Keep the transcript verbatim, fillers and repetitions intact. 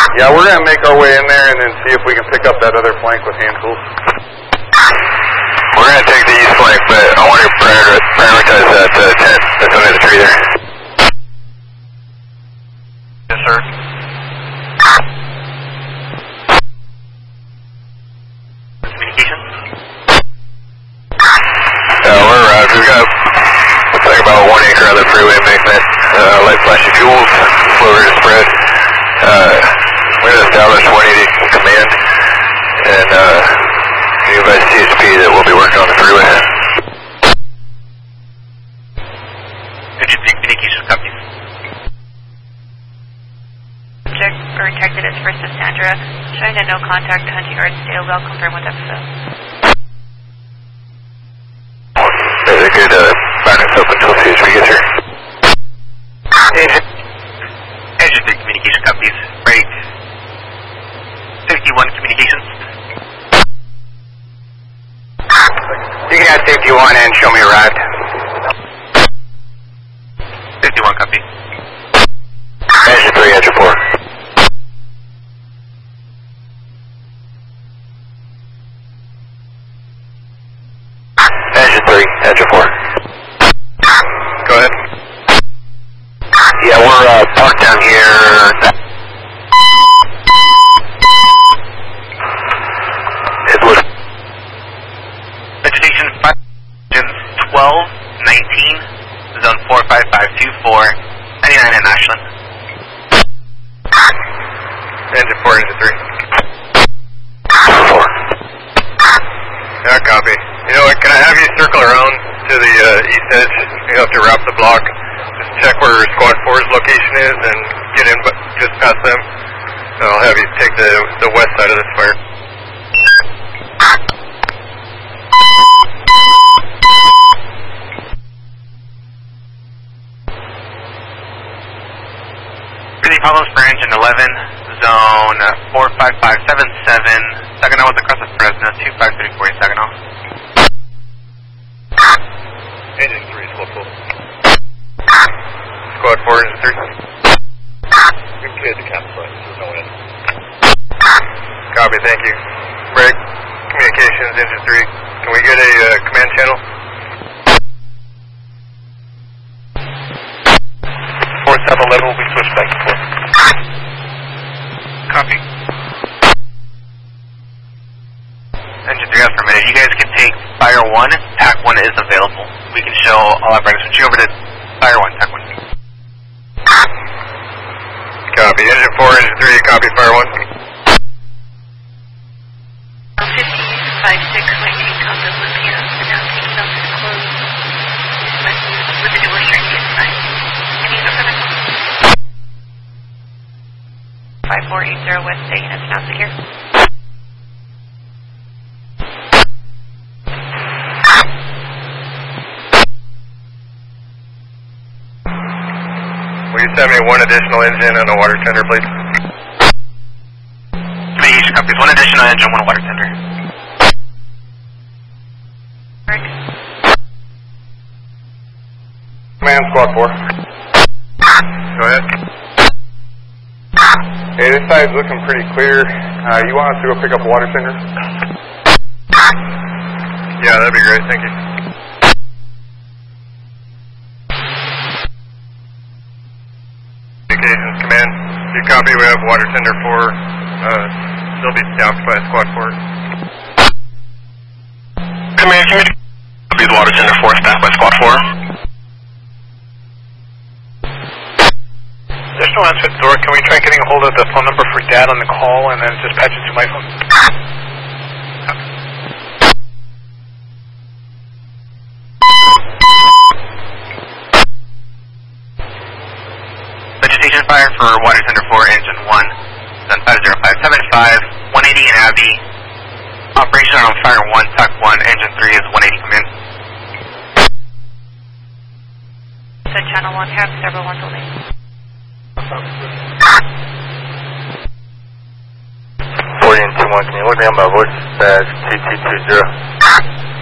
Yeah, we're going to make our way in there and then see if we can pick up that other flank with hand tools. We're going to take the east flank, but I want to prior prioritize that uh, tent that's under the tree there. Yes, sir. Communication? Uh, we're arrived. We've got, looks like about one acre on the freeway embankment. Uh, light flashy fuels, slower to spread. Uh, we're going to establish one eighty command and uh, you advise C H P that we'll be working on the freeway. Could you pick communication copies? Subject or detected as First of Sandra, showing a no contact to Hunting Arts Dale. Well confirmed with episode. They could uh, back us up until C H P gets here. Agent. Agent three communication copies. Break. fifty-one communications. You can have safety one and show me arrived. fifty-one copy. Engine three, engine four. Engine three, engine four. Go ahead. Yeah, we're uh, parked down here. It was vegetation five, twelve, nineteen, zone four five five two four, ninety-nine in Ashland. Engine four, engine three. Four. Yeah, copy. You know what, can I have you circle around to the uh, east edge? You have to wrap the block. Just check where Squad four's location is and get in but just past them. And I'll have you take the, the west side of this fire. Really problems for engine eleven, zone four five five seven seven, Saginaw was across the Fresno, two five three four Saginaw. Engine three, squad four. Squad four, engine three. We cleared the campsite, so there's no one in. Copy, thank you. Break, communications, engine three. Can we get a uh, command channel? four seven eleven will be switched back and forth. Copy. Engine three, for a minute. You guys can take Fire one, T A C one is available. We can show all our brightness. Switch over to Fire one, T A C one. Copy, engine four, engine three, copy, Fire one. fifteen five six nineteen comes up with here. Announcing some is closed. With the dual string inside. Any other critical? five four eight zero West Day units announcing here. Will you send me one additional engine and a water tender, please? Communication copies, one additional engine, one water tender. Rick. Command, squad four. Go ahead. Hey, this side's looking pretty clear. Uh, you want us to go pick up a water tender? Yeah, that'd be great, thank you. Communications, command. You copy, we have water tender four. Uh, still be staffed by squad four. Command, can you copy the water tender four, staffed by squad four? There's no answer at the door. Can we try getting a hold of the phone number for Dad on the call and then just patch it to my phone? Vegetation fire for water tender four, engine one, then five zero five seven five, one eighty in Abbey. Operation on fire one, T A C one, engine three is one eighty, come in. So channel one have several ones only. forty and two one, can you look me on my voice? That's two two two zero.